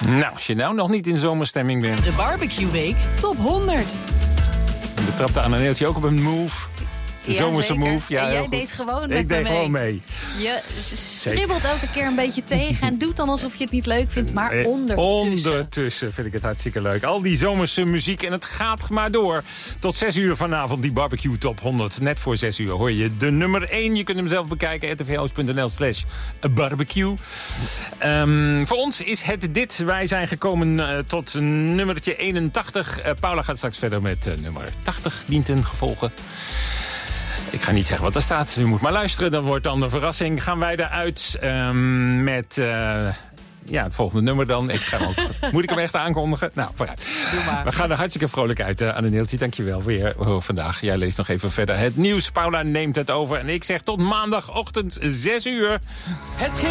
Nou, als je nou nog niet in zomerstemming bent. De Barbecue Week Top 100. We trapten aan een neeltje ook op een move. De zomerse move. Ja, en jij deed gewoon met me mee. Ik deed gewoon mee. Je stribbelt elke keer een beetje tegen en doet dan alsof je het niet leuk vindt. Maar ondertussen vind ik het hartstikke leuk. Al die zomerse muziek en het gaat maar door. Tot 6 uur vanavond die Barbecue Top 100. Net voor 6 uur hoor je de nummer 1. Je kunt hem zelf bekijken. rtvoost.nl/barbecue. Voor ons is het dit. Wij zijn gekomen tot nummertje 81. Paula gaat straks verder met nummer 80. Dient ten gevolge. Ik ga niet zeggen wat er staat. U moet maar luisteren. Dat wordt dan een verrassing. Gaan wij eruit met het volgende nummer dan. Moet ik hem echt aankondigen? Nou, vooruit. Doe maar. We gaan er hartstikke vrolijk uit. Anne Neeltje, dankjewel weer vandaag. Jij leest nog even verder het nieuws. Paula neemt het over. En ik zeg tot maandagochtend 6 uur.